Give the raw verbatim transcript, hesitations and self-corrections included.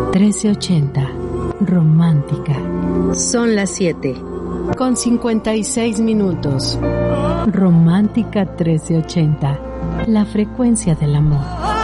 trece ochenta. Romántica. Son las siete. Con cincuenta y seis minutos. Romántica trece ochenta. La frecuencia del amor.